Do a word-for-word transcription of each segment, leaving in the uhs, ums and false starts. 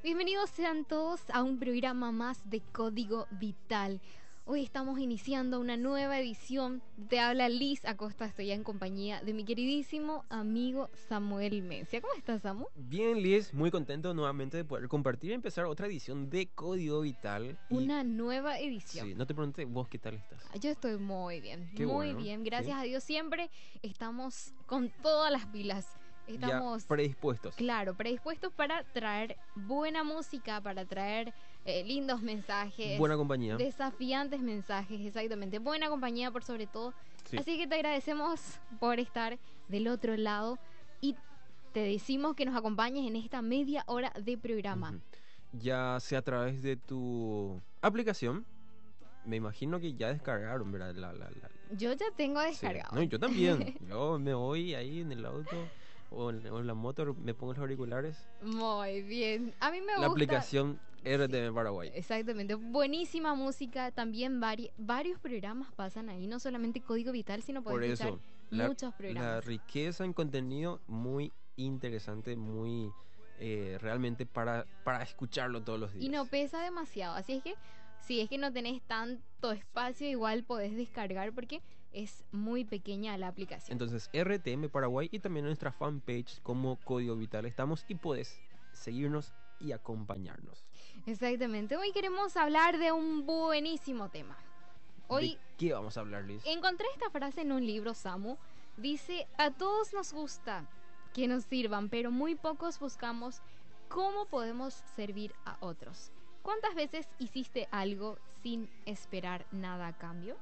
Bienvenidos sean todos a un programa más de Código Vital. Hoy estamos iniciando una nueva edición. Te habla Liz Acosta, estoy ya en compañía de mi queridísimo amigo Samuel Mencia. ¿Cómo estás, Samu? Bien, Liz, muy contento nuevamente de poder compartir y empezar otra edición de Código Vital. Y... Una nueva edición. Sí, no te pregunté vos qué tal estás. Yo estoy muy bien, Qué muy bueno, bien. Gracias ¿sí? a Dios siempre estamos con todas las pilas. Estamos ya predispuestos. Claro, predispuestos para traer buena música, para traer eh, lindos mensajes. Buena compañía. Desafiantes mensajes, exactamente. Buena compañía por sobre todo. Sí. Así que te agradecemos por estar del otro lado y te decimos que nos acompañes en esta media hora de programa. Uh-huh. Ya sea a través de tu aplicación. Me imagino que ya descargaron, ¿verdad? La, la, la... Yo ya tengo descargado. Sí. No, yo también. Yo me voy ahí en el auto o en, o en la moto, me pongo los auriculares. Muy bien. A mí me gusta. La aplicación R T M Paraguay. Exactamente. Buenísima música. También vari... varios programas pasan ahí. No solamente Código Vital, sino Por puedes eso, escuchar la, muchos programas. La riqueza en contenido muy interesante, muy eh, realmente para, para escucharlo todos los días. Y no pesa demasiado. Así es que si es que no tenés tanto espacio, igual podés descargar porque es muy pequeña la aplicación. Entonces, R T M Paraguay y también en nuestra fanpage como Código Vital estamos y podés seguirnos y acompañarnos. Exactamente. Hoy queremos hablar de un buenísimo tema. Hoy, ¿De qué vamos a hablar, Liz? Encontré esta frase en un libro, Samu. Dice, a todos nos gusta que nos sirvan, pero muy pocos buscamos cómo podemos servir a otros. ¿Cuántas veces hiciste algo sin esperar nada a cambio?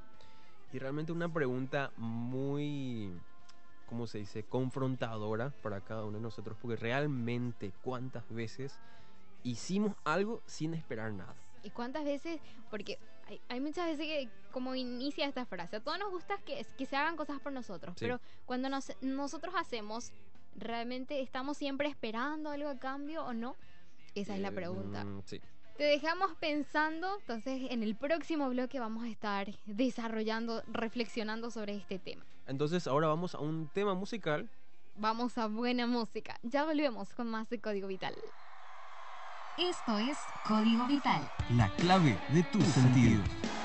Y realmente una pregunta muy, ¿cómo se dice?, confrontadora para cada uno de nosotros, porque realmente cuántas veces hicimos algo sin esperar nada. ¿Y cuántas veces? Porque hay, hay muchas veces que, como inicia esta frase, a todos nos gusta que, que se hagan cosas por nosotros, Sí. pero cuando nos, nosotros hacemos, ¿realmente estamos siempre esperando algo a cambio o no? Esa eh, es la pregunta. Mm, sí. Te dejamos pensando, entonces en el próximo bloque vamos a estar desarrollando, reflexionando sobre este tema. Entonces ahora vamos a un tema musical. Vamos a buena música. Ya volvemos con más de Código Vital. Esto es Código Vital. La clave de tus sentidos.